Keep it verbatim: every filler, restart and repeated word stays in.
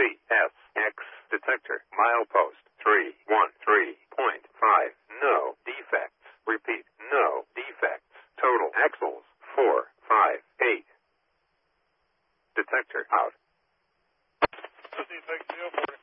C S X detector. Milepost three one three point five. No defects. Repeat, no defects. Total axles four five eight. Detector out. Defect zero forty.